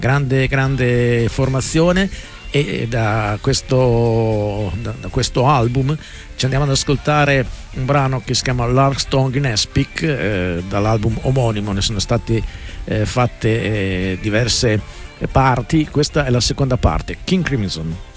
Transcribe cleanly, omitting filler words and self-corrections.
grande formazione. E da questo album ci andiamo ad ascoltare un brano che si chiama Larkstone in Aspic, dall'album omonimo. Ne sono state fatte diverse parti, questa è la seconda parte, King Crimson.